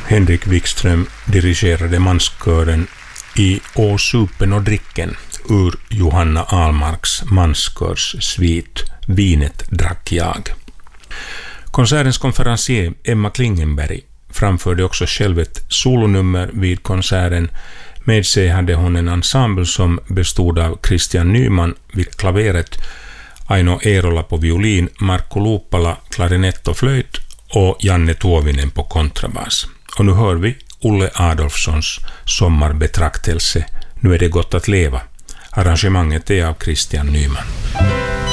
Henrik Wikström dirigerade manskören i Å supen och dricken ur Johanna Ahlmarks manskörs svit Vinet drack jag. Konsertens konferencier Emma Klingenberg framförde också själv ett solonummer vid konserten. Med sig hade hon en ensemble som bestod av Christian Nyman vid klaveret, Aino Eerola på violin, Marko Luuppala klarinett och flöjt och Janne Tuovinen på kontrabas. Och nu hör vi Olle Adolfssons sommarbetraktelse Nu är det gott att leva. Arrangemanget är av Christian Nyman.